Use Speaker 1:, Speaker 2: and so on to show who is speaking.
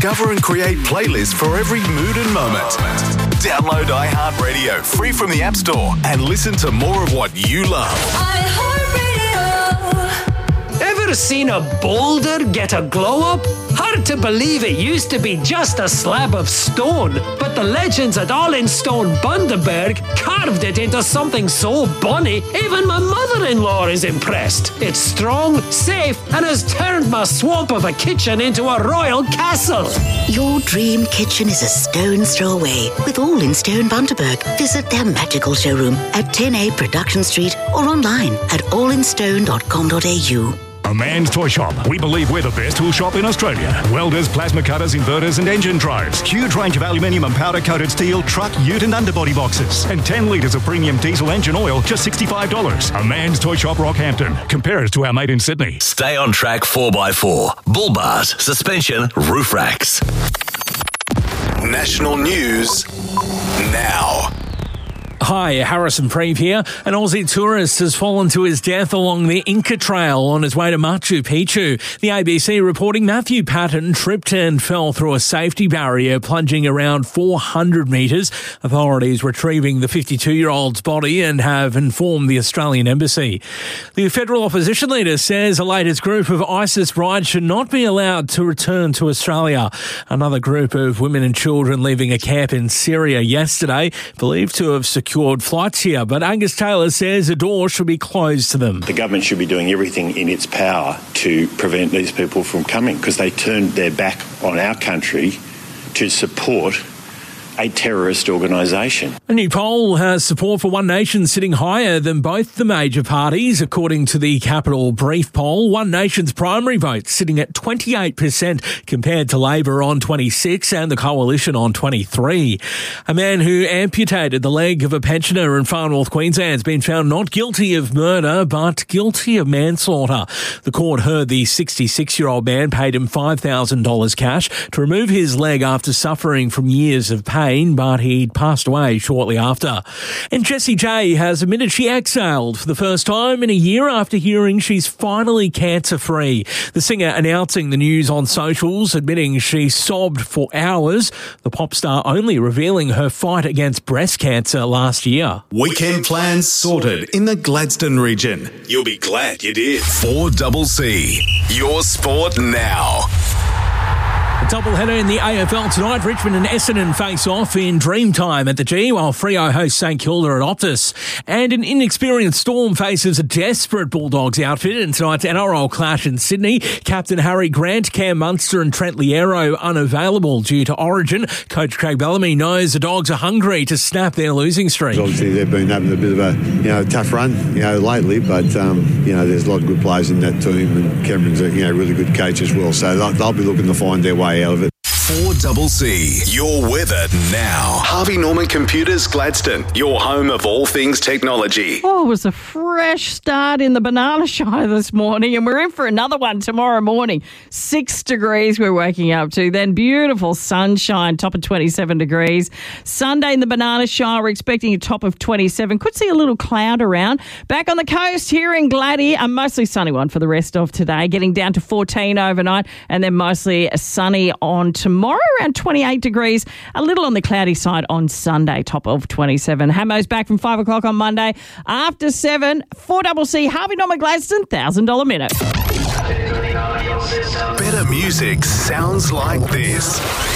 Speaker 1: Discover and create playlists for every mood and moment. Download iHeartRadio free from the App Store and listen to more of what you love.
Speaker 2: Ever seen a boulder get a glow up? Hard to believe it used to be just a slab of stone, but the legends at All in Stone Bundaberg carved it into something so bonny, even my mother-in-law is impressed. It's strong, safe, and has turned my swamp of a kitchen into a royal castle.
Speaker 3: Your dream kitchen is a stone's throw away with All in Stone Bundaberg. Visit their magical showroom at 10A Production Street or online at allinstone.com.au.
Speaker 4: A Man's Toy Shop. We believe we're the best tool shop in Australia. Welders, plasma cutters, inverters and engine drives. Huge range of aluminium and powder-coated steel, truck, ute and underbody boxes. And 10 litres of premium diesel engine oil, just $65. A Man's Toy Shop, Rockhampton. Compare us to our mate in Sydney.
Speaker 1: Stay on track 4x4. Bull bars, suspension, roof racks. National news now.
Speaker 5: Hi, Harrison Preeve here. An Aussie tourist has fallen to his death along the Inca Trail on his way to Machu Picchu. The ABC reporting Matthew Patton tripped and fell through a safety barrier, plunging around 400 metres. Authorities retrieving the 52-year-old's body and have informed the Australian Embassy. The federal opposition leader says a latest group of ISIS brides should not be allowed to return to Australia. Another group of women and children leaving a camp in Syria yesterday, believed to have secured flights here, but Angus Taylor says a door should be closed to them.
Speaker 6: The government should be doing everything in its power to prevent these people from coming, because they turned their back on our country to support a terrorist organisation.
Speaker 5: A new poll has support for One Nation sitting higher than both the major parties, according to the Capital Brief poll. One Nation's primary vote sitting at 28% compared to Labor on 26% and the Coalition on 23%. A man who amputated the leg of a pensioner in far north Queensland has been found not guilty of murder but guilty of manslaughter. The court heard the 66-year-old man paid him $5,000 cash to remove his leg after suffering from years of pain, but he'd passed away shortly after. And Jessie J has admitted she exhaled for the first time in a year after hearing she's finally cancer-free. The singer announcing the news on socials, admitting she sobbed for hours. The pop star only revealing her fight against breast cancer last year.
Speaker 1: Weekend plans sorted in the Gladstone region. You'll be glad you did. 4CC. Your sport now.
Speaker 5: A doubleheader in the AFL tonight. Richmond and Essendon face off in Dreamtime at the G, while Freo hosts St Kilda at Optus. And an inexperienced Storm faces a desperate Bulldogs outfit in tonight's NRL clash in Sydney. Captain Harry Grant, Cam Munster and Trent Liero unavailable due to Origin. Coach Craig Bellamy knows the Dogs are hungry to snap their losing streak.
Speaker 7: Obviously, they've been having a bit of a tough run lately, but there's a lot of good players in that team, and Cameron's a really good coach as well. So they'll be looking to find their way out of it.
Speaker 1: 4CC. Your weather now. Harvey Norman Computers Gladstone, your home of all things technology.
Speaker 8: Oh, it was a fresh start in the Banana Show this morning, and we're in for another one tomorrow morning. 6 degrees we're waking up to. Then beautiful sunshine, top of 27 degrees. Sunday in the Banana Show, we're expecting a top of 27. Could see a little cloud around. Back on the coast here in Gladdy, a mostly sunny one for the rest of today, getting down to 14 overnight, and then mostly sunny on tomorrow, around 28 degrees, a little on the cloudy side on Sunday, top of 27. Hamo's back from 5 o'clock on Monday. After 7, 4CC, Harvey Norman Gladstone, $1,000 minute.
Speaker 1: Better music sounds like this.